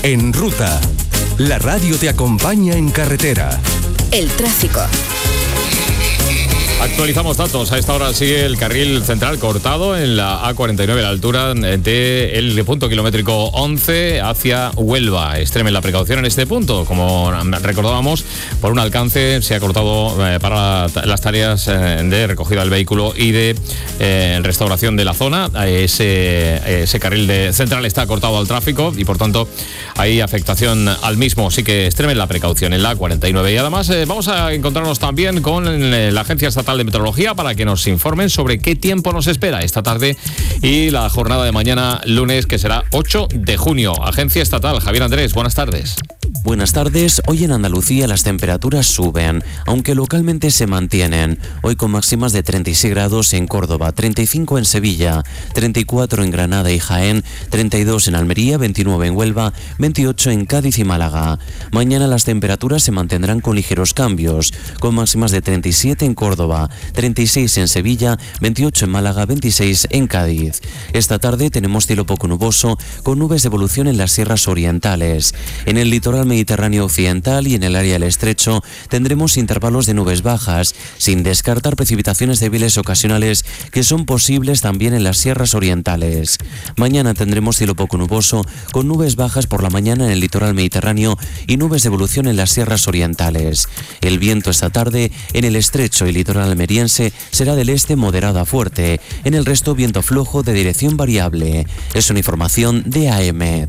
En Ruta, la radio te acompaña en carretera. El tráfico. Actualizamos datos. A esta hora sigue el carril central cortado en la A49 a la altura del punto kilométrico 11 hacia Huelva. Extremen la precaución en este punto. Como recordábamos, por un alcance se ha cortado para las tareas de recogida del vehículo y de restauración de la zona. Ese carril central está cortado al tráfico y por tanto hay afectación al mismo. Así que extremen la precaución en la A49. Y además vamos a encontrarnos también con la Agencia Estatal de Meteorología para que nos informen sobre qué tiempo nos espera esta tarde y la jornada de mañana lunes, que será 8 de junio. Agencia Estatal, Javier Andrés, buenas tardes. Buenas tardes. Hoy en Andalucía las temperaturas suben, aunque localmente se mantienen. Hoy con máximas de 36 grados en Córdoba, 35 en Sevilla, 34 en Granada y Jaén, 32 en Almería, 29 en Huelva, 28 en Cádiz y Málaga. Mañana las temperaturas se mantendrán con ligeros cambios, con máximas de 37 en Córdoba, 36 en Sevilla, 28 en Málaga, 26 en Cádiz. Esta tarde tenemos cielo poco nuboso, con nubes de evolución en las sierras orientales. En el litoral Mediterráneo occidental y en el área del estrecho tendremos intervalos de nubes bajas, sin descartar precipitaciones débiles ocasionales que son posibles también en las sierras orientales. Mañana tendremos cielo poco nuboso, con nubes bajas por la mañana en el litoral mediterráneo y nubes de evolución en las sierras orientales. El viento esta tarde en el estrecho y litoral almeriense será del este moderado a fuerte, en el resto viento flojo de dirección variable. Es una información de AEMET.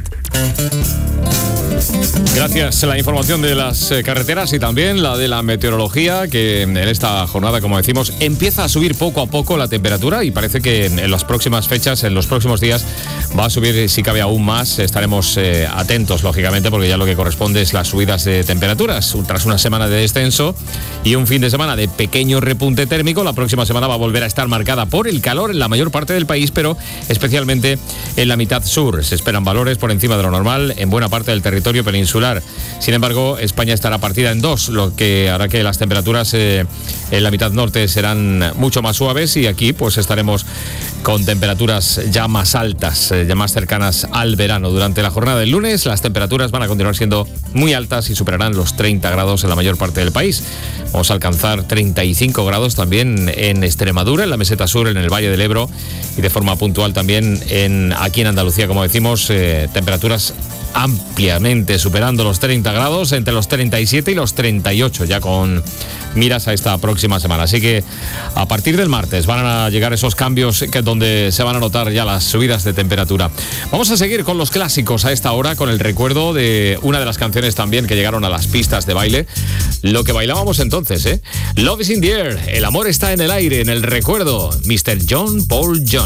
Gracias. La información de las carreteras y también la de la meteorología, que en esta jornada, como decimos, empieza a subir poco a poco la temperatura y parece que en las próximas fechas, en los próximos días, va a subir, si cabe, aún más. Estaremos atentos, lógicamente, porque ya lo que corresponde es las subidas de temperaturas. Tras una semana de descenso y un fin de semana de pequeño repunte térmico, la próxima semana va a volver a estar marcada por el calor en la mayor parte del país, pero especialmente en la mitad sur. Se esperan valores por encima de lo normal en buena parte del territorio peninsular. Sin embargo, España estará partida en dos, lo que hará que las temperaturas en la mitad norte serán mucho más suaves y aquí pues estaremos con temperaturas ya más altas, ya más cercanas al verano. Durante la jornada del lunes las temperaturas van a continuar siendo muy altas y superarán los 30 grados en la mayor parte del país. Vamos a alcanzar 35 grados también en Extremadura, en la meseta sur, en el Valle del Ebro y de forma puntual también aquí en Andalucía, como decimos, temperaturas ampliamente superando los 30 grados, entre los 37 y los 38, ya con miras a esta próxima semana. Así que a partir del martes van a llegar esos cambios donde se van a notar ya las subidas de temperatura. Vamos a seguir con los clásicos a esta hora, con el recuerdo de una de las canciones también que llegaron a las pistas de baile, lo que bailábamos entonces, Love is in the air, el amor está en el aire, en el recuerdo, Mr. John Paul Jones.